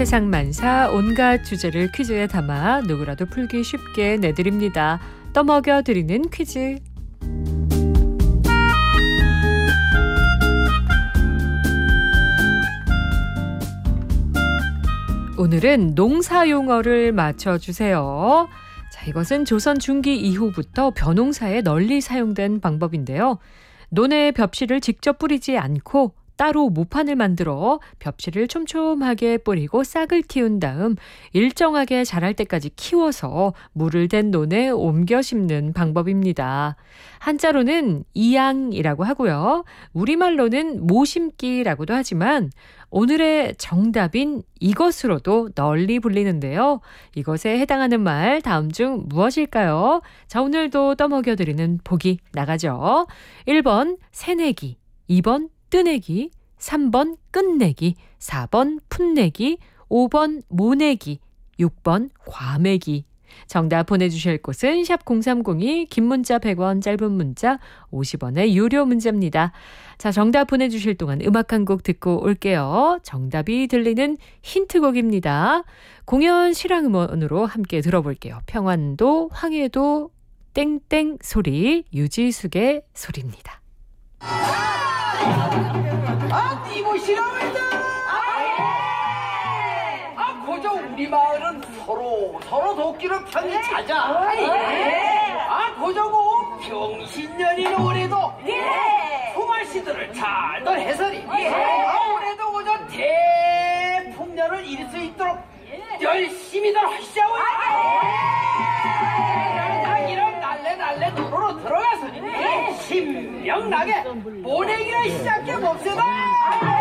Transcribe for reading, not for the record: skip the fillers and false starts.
세상 만사 온갖 주제를 퀴즈에 담아 누구라도 풀기 쉽게 내드립니다. 떠먹여 드리는 퀴즈. 오늘은 농사용어를 맞춰주세요. 자, 이것은 조선 중기 이후부터 벼농사에 널리 사용된 방법인데요. 논에 벽실을 직접 뿌리지 않고 따로 모판을 만들어 벽실을 촘촘하게 뿌리고 싹을 틔운 다음 일정하게 자랄 때까지 키워서 물을 댄 논에 옮겨 심는 방법입니다. 한자로는 이양이라고 하고요. 우리말로는 모심기라고도 하지만 오늘의 정답인 이것으로도 널리 불리는데요. 이것에 해당하는 말 다음 중 무엇일까요? 자, 오늘도 떠먹여드리는 보기 나가죠. 1번 새내기, 2번 뜨내기, 3번 끝내기, 4번 풋내기, 5번 모내기, 6번 과매기. 정답 보내주실 곳은 샵 0302, 긴 문자 100원, 짧은 문자 50원의 유료 문자입니다. 자, 정답 보내주실 동안 음악 한 곡 듣고 올게요. 정답이 들리는 힌트곡입니다. 공연 실황음원으로 함께 들어볼게요. 평안도, 황해도, 땡땡 소리, 유지숙의 소리입니다. 이보시라고요. 고저 우리 마을은 서로 돕기로 편히 자자. 고저고 병신년이 올해도 소말씨들을 잘들 해서리. 올해도 고저 대풍년을 이룰 수 있도록 열심히들 하시자고. 이런 날래 눈으로 들어가서 신명나게 모내기를 시작해 봅시다.